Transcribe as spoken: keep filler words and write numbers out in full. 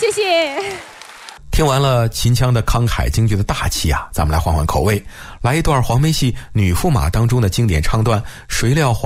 谢谢。 听完了秦腔的慷慨京剧的大气啊，咱们来换换口味，来一段黄梅戏《女驸马》当中的经典唱段，谁料